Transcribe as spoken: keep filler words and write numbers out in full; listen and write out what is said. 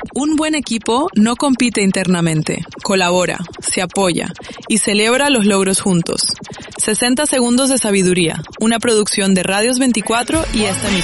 Un buen equipo no compite internamente, colabora, se apoya y celebra los logros juntos. sesenta segundos de sabiduría, una producción de Radios veinticuatro y esta emisora.